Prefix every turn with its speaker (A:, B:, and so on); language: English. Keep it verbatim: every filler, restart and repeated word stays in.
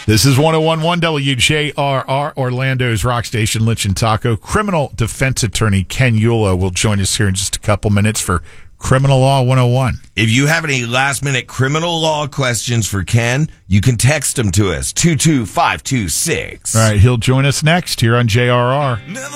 A: This is one oh one point one W J R R, Orlando's rock station, Lynch and Taco. Criminal defense attorney Ken Eula will join us here in just a couple minutes for Criminal Law one oh one.
B: If you have any last-minute criminal law questions for Ken, you can text them to us, two two five two six.
A: All right, he'll join us next here on J R R.
C: Never